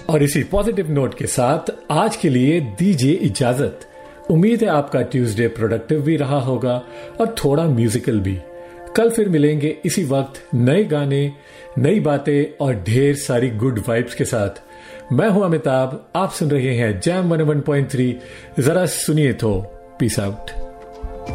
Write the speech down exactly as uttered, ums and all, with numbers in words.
और इसी positive note के साथ आज के लिए दीजिए इजाजत। उम्मीद है आपका ट्यूसडे प्रोडक्टिव भी रहा होगा और थोड़ा म्यूजिकल भी। कल फिर मिलेंगे इसी वक्त नए गाने, नई बातें और ढेर सारी गुड वाइब्स के साथ। मैं हूं अमिताभ, आप सुन रहे हैं jam one one point three. जरा सुनिए तो। Peace out.